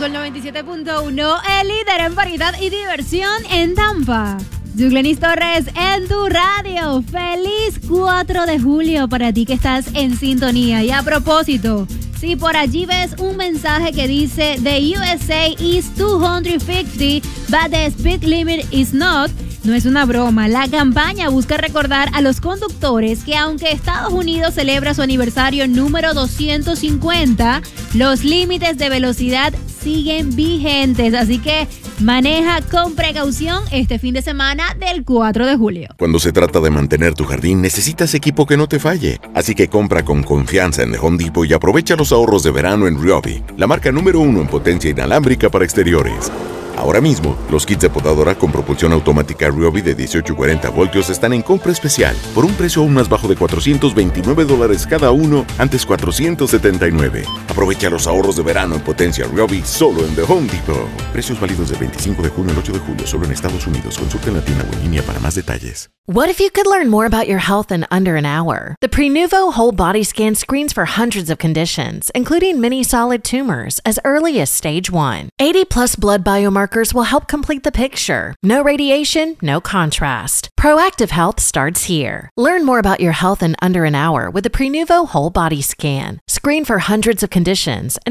Sol 97.1, el líder en variedad y diversión en Tampa. Douglanis Torres en tu radio. Feliz 4 de julio para ti que estás en sintonía. Y a propósito, si por allí ves un mensaje que dice The USA is 250, but the speed limit is not, no es una broma. La campaña busca recordar a los conductores que aunque Estados Unidos celebra su aniversario número 250, los límites de velocidad siguen vigentes. Así que maneja con precaución este fin de semana del 4 de julio. Cuando se trata de mantener tu jardín, necesitas equipo que no te falle. Así que compra con confianza en The Home Depot y aprovecha los ahorros de verano en Ryobi, la marca número 1 en potencia inalámbrica para exteriores. Ahora mismo, los kits de podadora con propulsión automática Ryobi de 18 y 40 voltios están en compra especial por un precio aún más bajo de $429 cada uno, antes $479. Aprovecha los ahorros de verano en potencia Ryobi solo en The Home Depot. Precios válidos del 25 de junio al 8 de julio solo en Estados Unidos. Consulta en la tienda o en línea para más detalles. What if you could learn more about your health in under an hour? The Prenuvo Whole Body Scan screens for hundreds of conditions, including many solid tumors, as early as stage 1. 80-plus blood biomarkers will help complete the picture. No radiation, no contrast. Proactive health starts here. Learn more about your health in under an hour with the Prenuvo Whole Body Scan. Screen for hundreds of conditions and